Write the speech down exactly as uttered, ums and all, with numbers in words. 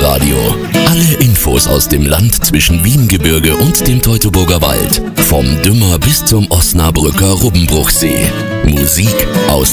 Radio. Alle Infos aus dem Land zwischen Wiengebirge und dem Teutoburger Wald. Vom Dümmer bis zum Osnabrücker Rubbenbruchsee. Musik aus